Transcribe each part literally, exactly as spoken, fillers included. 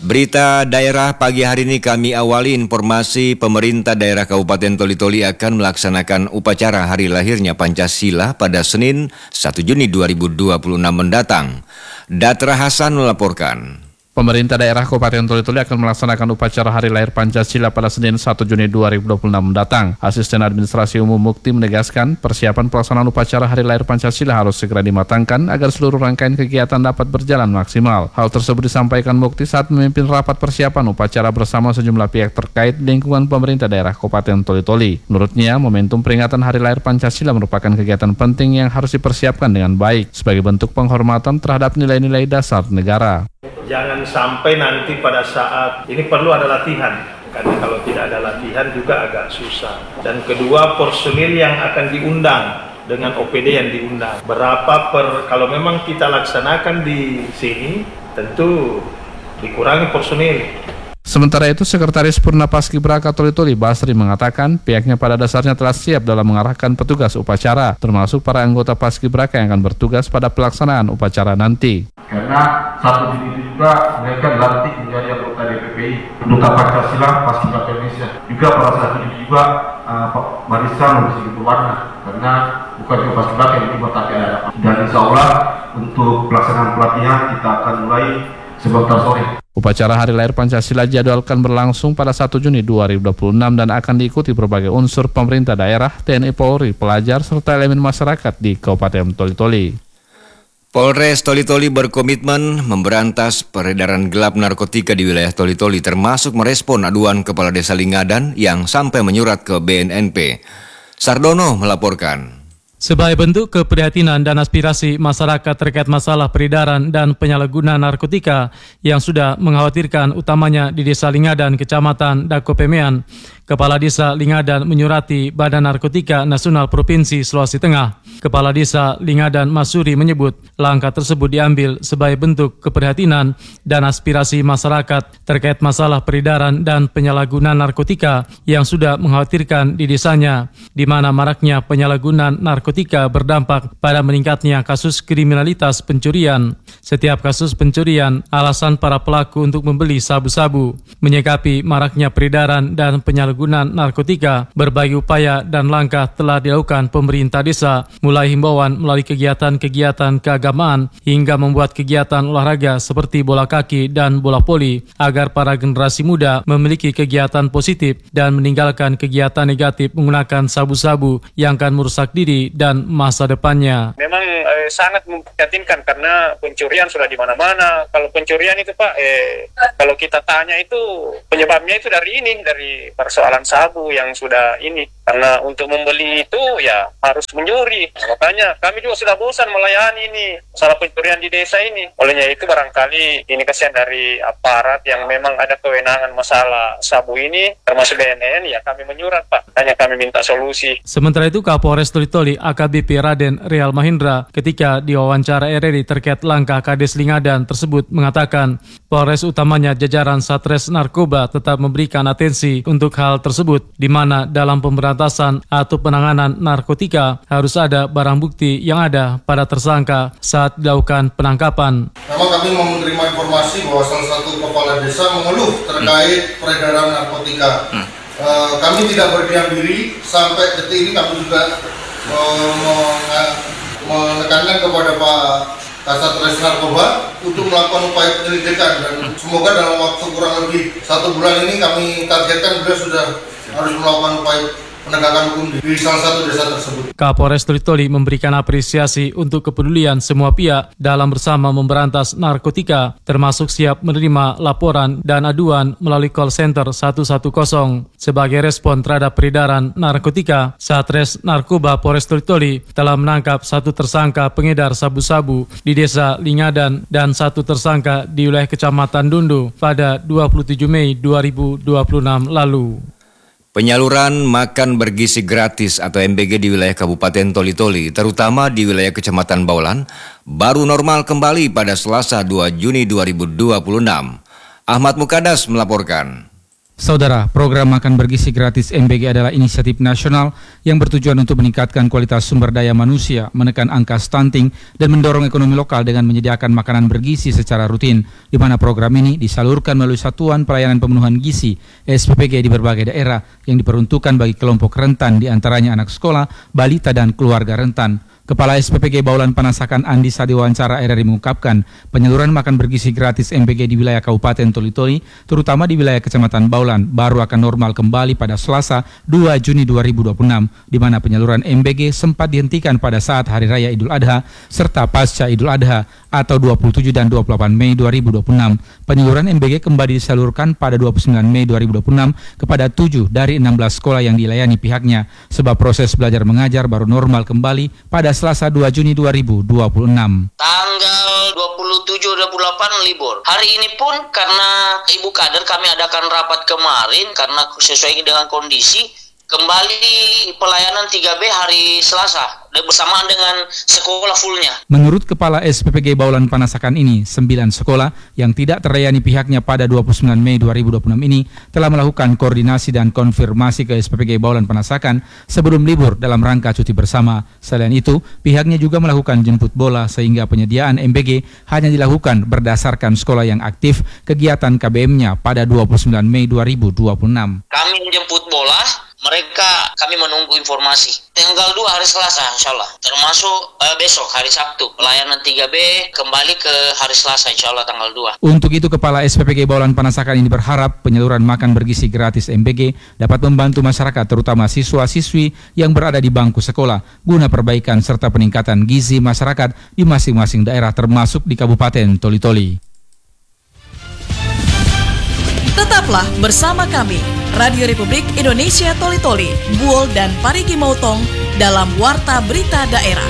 Berita daerah pagi hari ini kami awali informasi pemerintah daerah Kabupaten Toli-Toli akan melaksanakan upacara hari lahirnya Pancasila pada Senin satu Juni dua ribu dua puluh enam mendatang. Datra Hasan melaporkan. Pemerintah daerah Kabupaten Toli-Toli akan melaksanakan upacara hari lahir Pancasila pada Senin satu Juni dua ribu dua puluh enam mendatang. Asisten Administrasi Umum Mukti menegaskan persiapan pelaksanaan upacara hari lahir Pancasila harus segera dimatangkan agar seluruh rangkaian kegiatan dapat berjalan maksimal. Hal tersebut disampaikan Mukti saat memimpin rapat persiapan upacara bersama sejumlah pihak terkait lingkungan pemerintah daerah Kabupaten Toli-Toli. Menurutnya, momentum peringatan hari lahir Pancasila merupakan kegiatan penting yang harus dipersiapkan dengan baik sebagai bentuk penghormatan terhadap nilai-nilai dasar negara. Jangan sampai nanti pada saat ini perlu ada latihan, karena kalau tidak ada latihan juga agak susah. Dan kedua, personil yang akan diundang dengan O P D yang diundang. Berapa per, kalau memang kita laksanakan di sini, tentu dikurangi personil. Sementara itu, Sekretaris Purna Paskibraka Toli-Toli Basri mengatakan pihaknya pada dasarnya telah siap dalam mengarahkan petugas upacara, termasuk para anggota Paskibraka yang akan bertugas pada pelaksanaan upacara nanti. Karena satu Juni itu juga mereka dilantik menjadi anggota D P P I, Duta Pancasila Paskibraka Indonesia. Juga pada saat itu juga uh, barisan begitu berwarna, karena bukan cuma Paskibraka yang dibuat tapi ada. Dan insya Allah untuk pelaksanaan pelatihan kita akan mulai sebentar sore. Upacara Hari Lahir Pancasila jadwalkan berlangsung pada satu Juni dua ribu dua puluh enam dan akan diikuti berbagai unsur pemerintah daerah, T N I Polri, pelajar, serta elemen masyarakat di Kabupaten Toli-Toli. Polres Toli-Toli berkomitmen memberantas peredaran gelap narkotika di wilayah Toli-Toli, termasuk merespon aduan Kepala Desa Lingadan yang sampai menyurat ke B N N P. Sardono melaporkan. Sebagai bentuk keprihatinan dan aspirasi masyarakat terkait masalah peredaran dan penyalahgunaan narkotika yang sudah mengkhawatirkan utamanya di Desa Lingadan, Kecamatan Dakopemean, Kepala Desa Lingadan menyurati Badan Narkotika Nasional Provinsi Sulawesi Tengah. Kepala Desa Lingadan Masuri menyebut langkah tersebut diambil sebagai bentuk keprihatinan dan aspirasi masyarakat terkait masalah peredaran dan penyalahgunaan narkotika yang sudah mengkhawatirkan di desanya, di mana maraknya penyalahgunaan narkotika Narkotika berdampak pada meningkatnya kasus kriminalitas pencurian. Setiap kasus pencurian, alasan para pelaku untuk membeli sabu-sabu. Menyikapi maraknya peredaran dan penyalahgunaan narkotika, berbagai upaya dan langkah telah dilakukan pemerintah desa, mulai himbauan melalui kegiatan-kegiatan keagamaan hingga membuat kegiatan olahraga seperti bola kaki dan bola voli, agar para generasi muda memiliki kegiatan positif dan meninggalkan kegiatan negatif menggunakan sabu-sabu yang akan merusak diri dan masa depannya. Memang eh, sangat memprihatinkan karena pencurian sudah di mana-mana. Kalau pencurian itu Pak, eh, kalau kita tanya itu penyebabnya itu dari ini, dari persoalan sabu yang sudah ini. Karena untuk membeli itu ya harus mencuri. Nah, makanya kami juga sudah bosan melayani ini masalah pencurian di desa ini. Olehnya itu barangkali ini kasihan dari aparat yang memang ada kewenangan masalah sabu ini, termasuk B N N, ya kami menyurat Pak. Hanya kami minta solusi. Sementara itu Kapolres Toli-Toli A K B P Raden Real Mahendra ketika diwawancara R R I terkait langkah Kades Lingadan tersebut mengatakan Polres utamanya jajaran Satres Narkoba tetap memberikan atensi untuk hal tersebut, di mana dalam pemberantasan atau penanganan narkotika harus ada barang bukti yang ada pada tersangka saat dilakukan penangkapan. Memang kami menerima informasi bahwa salah satu kepala desa mengeluh terkait peredaran narkotika. Hmm. Uh, kami tidak berdiam diri sampai detik ini. Kami juga menekankan kepada Pak Kasat Narkoba untuk melakukan upaya penyelidikan, dan semoga dalam waktu kurang lebih satu bulan ini kami targetkan beliau sudah harus melakukan upaya penegakan hukum di salah satu desa tersebut. Kapolres Toli-Toli memberikan apresiasi untuk kepedulian semua pihak dalam bersama memberantas narkotika, termasuk siap menerima laporan dan aduan melalui call center seratus sepuluh. Sebagai respon terhadap peredaran narkotika, Satres Narkoba Polres Toli-Toli telah menangkap satu tersangka pengedar sabu-sabu di Desa Lingadan dan satu tersangka di wilayah Kecamatan Dundu pada dua puluh tujuh Mei dua ribu dua puluh enam lalu. Penyaluran makan bergizi gratis atau M B G di wilayah Kabupaten Toli-Toli, terutama di wilayah Kecamatan Baulan, baru normal kembali pada Selasa dua Juni dua ribu dua puluh enam. Ahmad Mukadas melaporkan. Saudara, program makan bergizi gratis M B G adalah inisiatif nasional yang bertujuan untuk meningkatkan kualitas sumber daya manusia, menekan angka stunting, dan mendorong ekonomi lokal dengan menyediakan makanan bergizi secara rutin, di mana program ini disalurkan melalui Satuan Pelayanan Pemenuhan Gizi S P P G di berbagai daerah yang diperuntukkan bagi kelompok rentan, diantaranya anak sekolah, balita, dan keluarga rentan. Kepala S P P G Baulan Panasakan Andi Sadi wawancara R R I mengungkapkan penyaluran makan bergizi gratis M B G di wilayah Kabupaten Toli-Toli, terutama di wilayah Kecamatan Baulan, baru akan normal kembali pada Selasa dua Juni dua ribu dua puluh enam, di mana penyaluran M B G sempat dihentikan pada saat Hari Raya Idul Adha serta pasca Idul Adha atau dua puluh tujuh dan dua puluh delapan Mei dua ribu dua puluh enam. Penyaluran M B G kembali disalurkan pada dua puluh sembilan Mei dua ribu dua puluh enam kepada tujuh dari enam belas sekolah yang dilayani pihaknya, sebab proses belajar mengajar baru normal kembali pada Selasa dua Juni dua ribu dua puluh enam. Tanggal dua puluh tujuh dua puluh delapan libur. Hari ini pun karena Ibu Kader kami adakan rapat kemarin karena sesuai dengan kondisi kembali pelayanan tiga B hari Selasa bersamaan dengan sekolah fullnya. Menurut Kepala S P P G Baulan Panasakan ini, sembilan sekolah yang tidak terlayani pihaknya pada dua puluh sembilan Mei dua ribu dua puluh enam ini telah melakukan koordinasi dan konfirmasi ke S P P G Baulan Panasakan sebelum libur dalam rangka cuti bersama. Selain itu, pihaknya juga melakukan jemput bola sehingga penyediaan M B G hanya dilakukan berdasarkan sekolah yang aktif kegiatan K B M-nya pada dua puluh sembilan Mei dua ribu dua puluh enam. Kami menjemput bola, mereka kami menunggu informasi. Tanggal dua hari Selasa insya Allah, termasuk uh, besok hari Sabtu pelayanan tiga B kembali ke hari Selasa insya Allah tanggal dua. Untuk itu Kepala S P P G Baulan Panasakan ini berharap penyaluran makan bergizi gratis M B G dapat membantu masyarakat terutama siswa-siswi yang berada di bangku sekolah guna perbaikan serta peningkatan gizi masyarakat di masing-masing daerah termasuk di Kabupaten Toli-Toli. Tetaplah bersama kami, Radio Republik Indonesia Toli-Toli, Buol dan Parigi Mautong dalam Warta Berita Daerah.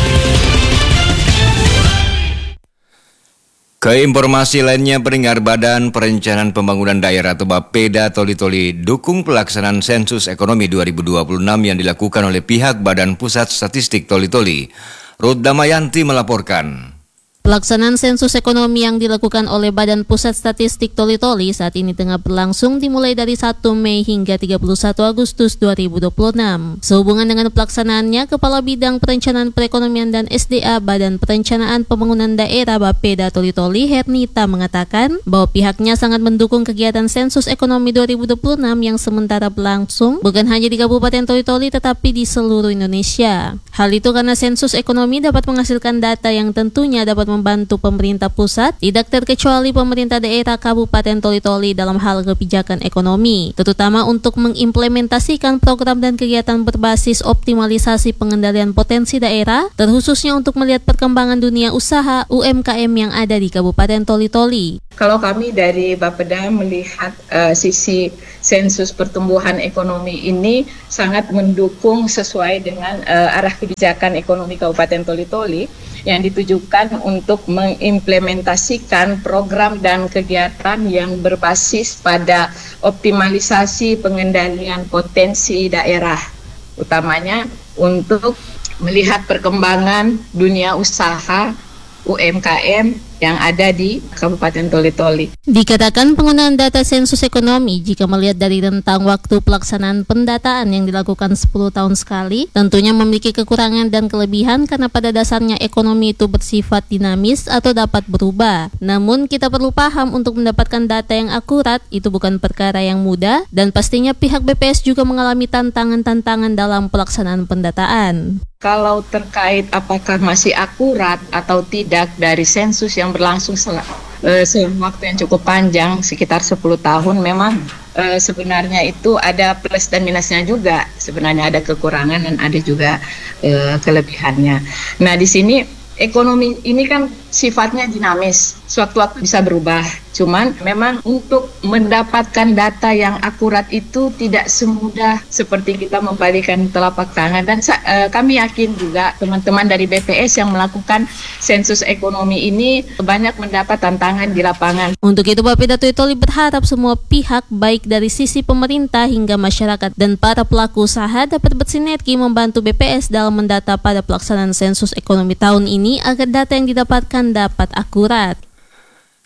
Ke informasi lainnya, pendengar Badan Perencanaan Pembangunan Daerah atau Bapeda Toli-Toli dukung pelaksanaan sensus ekonomi dua ribu dua puluh enam yang dilakukan oleh pihak Badan Pusat Statistik Toli-Toli. Ruth Damayanti melaporkan. Pelaksanaan sensus ekonomi yang dilakukan oleh Badan Pusat Statistik Toli-Toli saat ini tengah berlangsung dimulai dari satu Mei hingga tiga puluh satu Agustus dua ribu dua puluh enam. Sehubungan dengan pelaksanaannya, Kepala Bidang Perencanaan Perekonomian dan S D A Badan Perencanaan Pembangunan Daerah Bapeda Toli-Toli, Hernita, mengatakan bahwa pihaknya sangat mendukung kegiatan sensus ekonomi dua ribu dua puluh enam yang sementara berlangsung bukan hanya di Kabupaten Toli-Toli tetapi di seluruh Indonesia. Hal itu karena sensus ekonomi dapat menghasilkan data yang tentunya dapat membantu pemerintah pusat, tidak terkecuali pemerintah daerah Kabupaten Toli-Toli dalam hal kebijakan ekonomi, terutama untuk mengimplementasikan program dan kegiatan berbasis optimalisasi pengendalian potensi daerah, terkhususnya untuk melihat perkembangan dunia usaha U M K M yang ada di Kabupaten Toli-Toli. Kalau kami dari Bapeda melihat uh, sisi sensus pertumbuhan ekonomi ini sangat mendukung sesuai dengan uh, arah kebijakan ekonomi Kabupaten Toli-Toli yang ditujukan untuk mengimplementasikan program dan kegiatan yang berbasis pada optimalisasi pengendalian potensi daerah, utamanya untuk melihat perkembangan dunia usaha U M K M yang ada di Kabupaten Toli-Toli. Dikatakan penggunaan data sensus ekonomi jika melihat dari rentang waktu pelaksanaan pendataan yang dilakukan sepuluh tahun sekali, tentunya memiliki kekurangan dan kelebihan karena pada dasarnya ekonomi itu bersifat dinamis atau dapat berubah. Namun kita perlu paham untuk mendapatkan data yang akurat itu bukan perkara yang mudah dan pastinya pihak B P S juga mengalami tantangan-tantangan dalam pelaksanaan pendataan. Kalau terkait apakah masih akurat atau tidak dari sensus yang berlangsung selama uh, waktu yang cukup panjang, sekitar sepuluh tahun, memang uh, sebenarnya itu ada plus dan minusnya juga. Sebenarnya ada kekurangan dan ada juga uh, kelebihannya. Nah, di sini ekonomi ini kan sifatnya dinamis, sewaktu-waktu bisa berubah. Cuman memang untuk mendapatkan data yang akurat itu tidak semudah seperti kita membalikan telapak tangan. Dan uh, kami yakin juga teman-teman dari B P S yang melakukan sensus ekonomi ini banyak mendapat tantangan di lapangan. Untuk itu Bapeda Toli-Toli berharap semua pihak baik dari sisi pemerintah hingga masyarakat dan para pelaku usaha dapat bersinergi membantu B P S dalam mendata pada pelaksanaan sensus ekonomi tahun ini agar data yang didapatkan dapat akurat.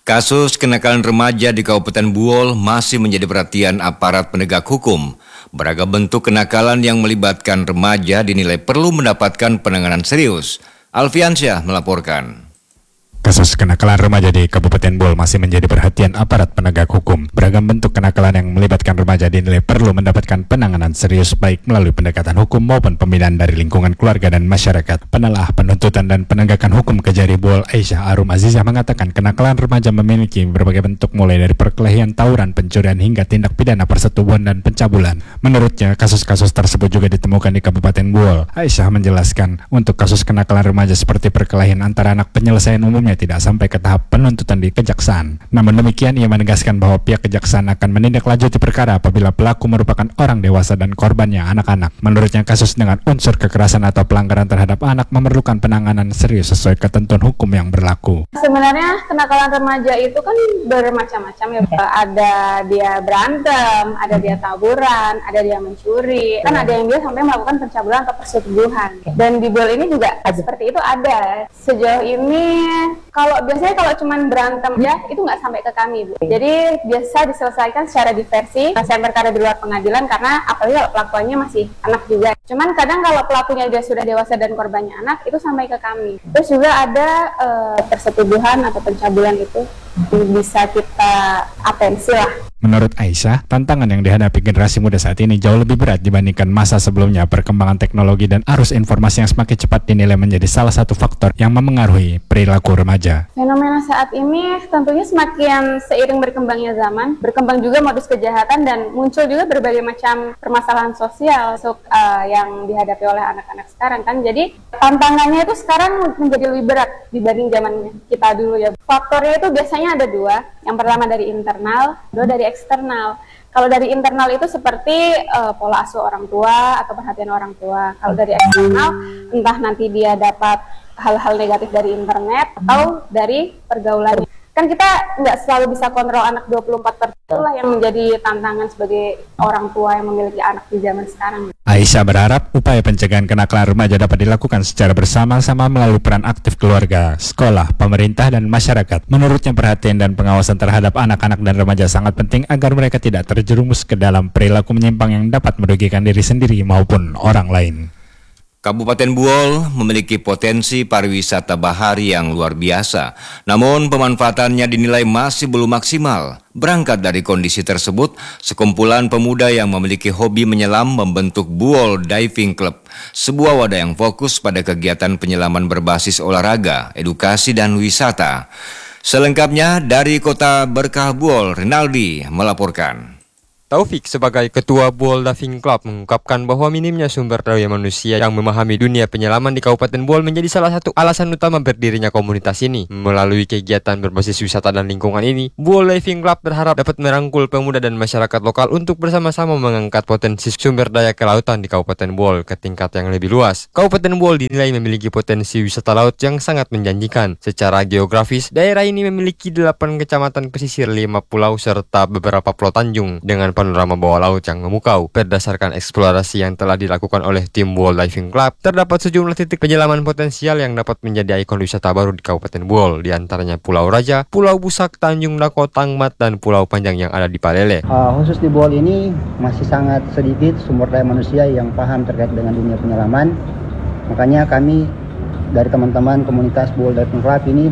Kasus kenakalan remaja di Kabupaten Buol masih menjadi perhatian aparat penegak hukum. Beragam bentuk kenakalan yang melibatkan remaja dinilai perlu mendapatkan penanganan serius. Alfiansyah melaporkan. Kasus kenakalan remaja di Kabupaten Buol masih menjadi perhatian aparat penegak hukum. Beragam bentuk kenakalan yang melibatkan remaja dinilai perlu mendapatkan penanganan serius baik melalui pendekatan hukum maupun pembinaan dari lingkungan keluarga dan masyarakat. Penelah penuntutan dan penegakan hukum Kejari Buol Aisyah Arum Azizah mengatakan kenakalan remaja memiliki berbagai bentuk mulai dari perkelahian, tawuran, pencurian hingga tindak pidana persetubuhan dan pencabulan. Menurutnya, kasus-kasus tersebut juga ditemukan di Kabupaten Buol. Aisyah menjelaskan, untuk kasus kenakalan remaja seperti perkelahian antara anak, penyelesaian umumnya tidak sampai ke tahap penuntutan di kejaksaan. Namun demikian, ia menegaskan bahwa pihak kejaksaan akan menindaklanjuti perkara apabila pelaku merupakan orang dewasa dan korbannya anak-anak. Menurutnya, kasus dengan unsur kekerasan atau pelanggaran terhadap anak memerlukan penanganan serius sesuai ketentuan hukum yang berlaku. Sebenarnya kenakalan remaja itu kan bermacam-macam ya. Ada dia berantem, ada dia taburan, ada dia mencuri, kan ada yang dia sampai melakukan pencabulan atau persetubuhan. Dan di Buol ini juga seperti itu ada. Sejauh ini kalau biasanya kalau cuman berantem ya itu nggak sampai ke kami, Bu. Jadi biasa diselesaikan secara diversi, penyelesaian perkara di luar pengadilan karena apalagi kalau pelakuannya masih anak juga. Cuman kadang kalau pelakunya dia sudah dewasa dan korbannya anak itu sampai ke kami. Terus juga ada uh, persetubuhan atau pencabulan itu bisa kita atensi lah. Menurut Aisyah, tantangan yang dihadapi generasi muda saat ini jauh lebih berat dibandingkan masa sebelumnya. Perkembangan teknologi dan arus informasi yang semakin cepat dinilai menjadi salah satu faktor yang memengaruhi perilaku remaja. Fenomena saat ini tentunya semakin seiring berkembangnya zaman, berkembang juga modus kejahatan dan muncul juga berbagai macam permasalahan sosial so, uh, yang dihadapi oleh anak-anak sekarang kan. Jadi tantangannya itu sekarang menjadi lebih berat dibanding zaman kita dulu ya. Faktornya itu biasanya ada dua. Yang pertama dari internal, kedua dari eksternal. Kalau dari internal itu seperti uh, pola asuh orang tua atau perhatian orang tua. Kalau dari eksternal, entah nanti dia dapat hal-hal negatif dari internet atau dari pergaulannya. Kan kita nggak selalu bisa kontrol anak dua puluh empat per jam, itulah yang menjadi tantangan sebagai orang tua yang memiliki anak di zaman sekarang. Aisyah berharap upaya pencegahan kenakalan remaja dapat dilakukan secara bersama-sama melalui peran aktif keluarga, sekolah, pemerintah, dan masyarakat. Menurutnya perhatian dan pengawasan terhadap anak-anak dan remaja sangat penting agar mereka tidak terjerumus ke dalam perilaku menyimpang yang dapat merugikan diri sendiri maupun orang lain. Kabupaten Buol memiliki potensi pariwisata bahari yang luar biasa, namun pemanfaatannya dinilai masih belum maksimal. Berangkat dari kondisi tersebut, sekumpulan pemuda yang memiliki hobi menyelam membentuk Buol Diving Club, sebuah wadah yang fokus pada kegiatan penyelaman berbasis olahraga, edukasi, dan wisata. Selengkapnya dari Kota Berkah Buol, Rinaldi melaporkan. Taufik sebagai Ketua Buol Diving Club mengungkapkan bahwa minimnya sumber daya manusia yang memahami dunia penyelaman di Kabupaten Buol menjadi salah satu alasan utama berdirinya komunitas ini. Melalui kegiatan berbasis wisata dan lingkungan ini, Buol Diving Club berharap dapat merangkul pemuda dan masyarakat lokal untuk bersama-sama mengangkat potensi sumber daya kelautan di Kabupaten Buol ke tingkat yang lebih luas. Kabupaten Buol dinilai memiliki potensi wisata laut yang sangat menjanjikan. Secara geografis, daerah ini memiliki delapan kecamatan pesisir, lima pulau, serta beberapa pulau tanjung dengan panorama bawah laut yang memukau. Berdasarkan eksplorasi yang telah dilakukan oleh tim Buol Diving Club, terdapat sejumlah titik penyelaman potensial yang dapat menjadi ikon wisata baru di Kabupaten Buol, di antaranya Pulau Raja, Pulau Busak, Tanjung Lako, Tangmat, dan Pulau Panjang yang ada di Palele. Uh, khusus di Buol ini masih sangat sedikit sumber daya manusia yang paham terkait dengan dunia penyelaman. Makanya kami dari teman-teman komunitas Buol Diving Club ini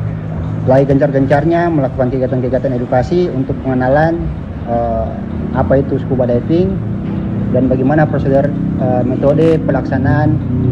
lagi gencar-gencarnya melakukan kegiatan-kegiatan edukasi untuk pengenalan uh, apa itu scuba diving dan bagaimana prosedur uh, metode pelaksanaan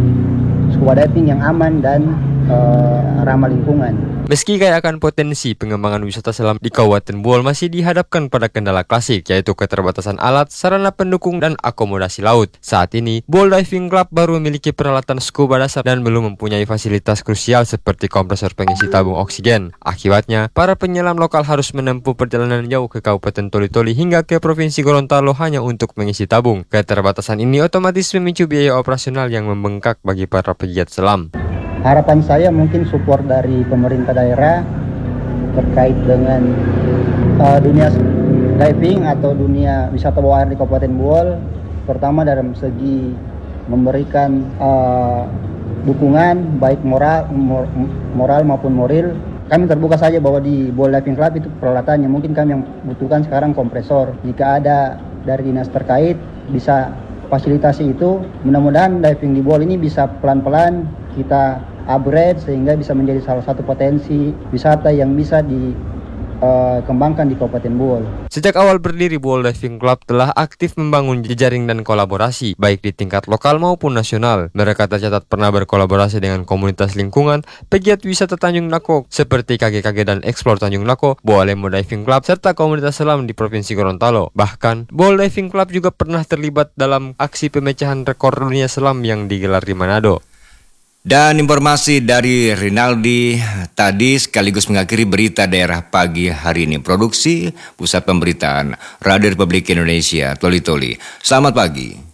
scuba diving yang aman dan uh, ramah lingkungan. Meski kaya akan potensi, pengembangan wisata selam di Kabupaten Buol masih dihadapkan pada kendala klasik, yaitu keterbatasan alat, sarana pendukung, dan akomodasi laut. Saat ini, Buol Diving Club baru memiliki peralatan scuba dasar dan belum mempunyai fasilitas krusial seperti kompresor pengisi tabung oksigen. Akibatnya, para penyelam lokal harus menempuh perjalanan jauh ke Kabupaten Toli-Toli hingga ke Provinsi Gorontalo hanya untuk mengisi tabung. Keterbatasan ini otomatis memicu biaya operasional yang membengkak bagi para pegiat selam. Harapan saya mungkin support dari pemerintah daerah terkait dengan uh, dunia diving atau dunia wisata bawah air di Kabupaten Buol. Pertama dalam segi memberikan uh, dukungan baik moral, mor, moral maupun moral kami terbuka saja bahwa di Bowl Diving Club itu peralatannya mungkin kami yang butuhkan sekarang kompresor. Jika ada dari dinas terkait bisa fasilitasi itu, mudah-mudahan diving di Bowl ini bisa pelan-pelan kita upgrade sehingga bisa menjadi salah satu potensi wisata yang bisa dikembangkan di Kabupaten Bowl. Sejak awal berdiri, Bowl Diving Club telah aktif membangun jejaring dan kolaborasi, baik di tingkat lokal maupun nasional. Mereka tercatat pernah berkolaborasi dengan komunitas lingkungan, pegiat wisata Tanjung Nako, seperti K G K G dan Explore Tanjung Nako, Boalemo Diving Club, serta komunitas selam di Provinsi Gorontalo. Bahkan, Bowl Diving Club juga pernah terlibat dalam aksi pemecahan rekor dunia selam yang digelar di Manado. Dan informasi dari Rinaldi tadi sekaligus mengakhiri berita daerah pagi hari ini. Produksi Pusat Pemberitaan Radio Republik Indonesia Toli Toli. Selamat pagi.